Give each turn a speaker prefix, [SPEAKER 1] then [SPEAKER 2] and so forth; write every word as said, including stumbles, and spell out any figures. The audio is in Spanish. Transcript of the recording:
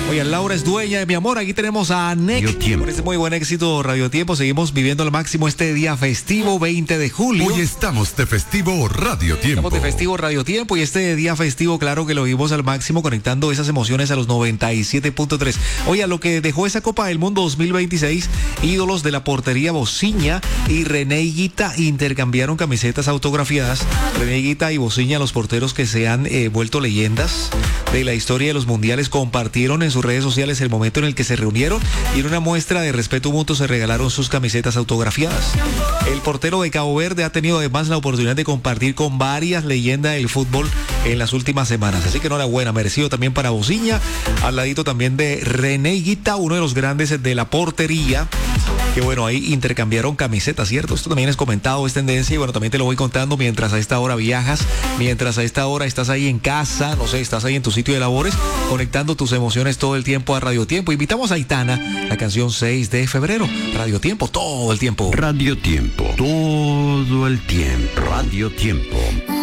[SPEAKER 1] Oye, Laura es dueña de mi amor. Aquí tenemos a Nick con este muy buen éxito Radio Tiempo. Seguimos viviendo al máximo este día festivo veinte de julio.
[SPEAKER 2] Hoy estamos de festivo Radio Tiempo.
[SPEAKER 1] Estamos de festivo Radio Tiempo y este día festivo, claro que lo vivimos al máximo, conectando esas emociones a los noventa y siete punto tres. Oye, a lo que dejó esa Copa del Mundo dos mil veintiséis, ídolos de la portería Bociña y René Higuita intercambiaron camisetas autografiadas. René Higuita y Bociña, los porteros que se han eh, vuelto leyendas de la historia de los mundiales, compartieron en sus redes sociales el momento en el que se reunieron y en una muestra de respeto mutuo se regalaron sus camisetas autografiadas. El portero de Cabo Verde ha tenido además la oportunidad de compartir con varias leyendas del fútbol en las últimas semanas, así que enhorabuena, merecido también para Bociña, al ladito también de René Higuita, uno de los grandes de la portería, que bueno, ahí intercambiaron camisetas, ¿cierto? Esto también es comentado, es tendencia, y bueno, también te lo voy contando mientras a esta hora viajas, mientras a esta hora estás ahí en casa, no sé, estás ahí en tu sitio de labores, conectando tus emociones todo el tiempo a Radio Tiempo. Invitamos a Aitana, la canción seis de febrero, Radio Tiempo, todo el tiempo.
[SPEAKER 2] Radio Tiempo, todo el tiempo. Radio Tiempo.